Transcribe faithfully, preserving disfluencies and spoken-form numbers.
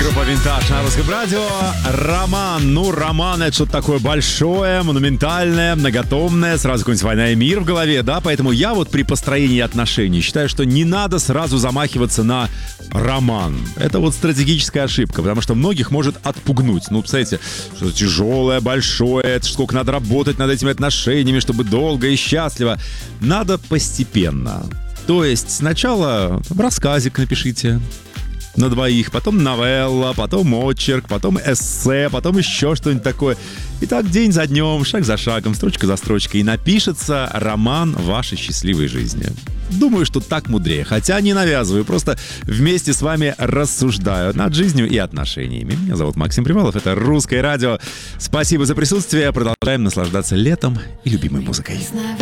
Группа «Винтаж» на Русском радио. Роман. Ну, роман — это что-то такое большое, монументальное, многотомное. Сразу какой-нибудь «Война и мир» в голове, да? Поэтому я вот при построении отношений считаю, что не надо сразу замахиваться на роман. Это вот стратегическая ошибка, потому что многих может отпугнуть. Ну, представляете, что-то тяжелое, большое, это сколько надо работать над этими отношениями, чтобы долго и счастливо. Надо постепенно. То есть сначала рассказик напишите на двоих, потом новелла, потом очерк, потом эссе, потом еще что-нибудь такое. И так день за днем, шаг за шагом, строчка за строчкой, и напишется роман вашей счастливой жизни. Думаю, что так мудрее, хотя не навязываю, просто вместе с вами рассуждаю над жизнью и отношениями. Меня зовут Максим Привалов, это Русское радио. Спасибо за присутствие, продолжаем наслаждаться летом и любимой музыкой.